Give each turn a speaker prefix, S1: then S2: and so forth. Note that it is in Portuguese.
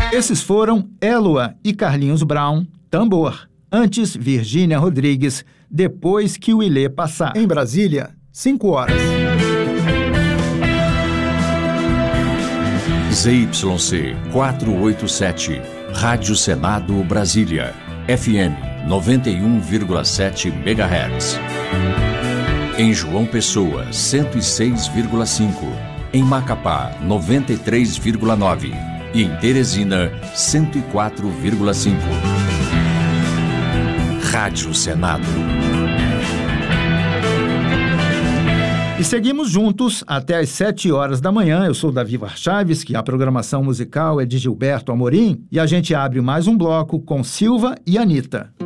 S1: Esses foram Élua e Carlinhos Brown, Tambor. Antes, Virgínia Rodrigues, Depois que o Ilê Passar. Em Brasília, 5 horas.
S2: ZYC 487, Rádio Senado Brasília, FM 91,7 MHz. Em João Pessoa, 106,5. Em Macapá, 93,9. E em Teresina, 104,5. Rádio Senado.
S1: E seguimos juntos até às 7 horas da manhã. Eu sou Davi Warchavsky, a programação musical é de Gilberto Amorim e a gente abre mais um bloco com Silva e Anitta.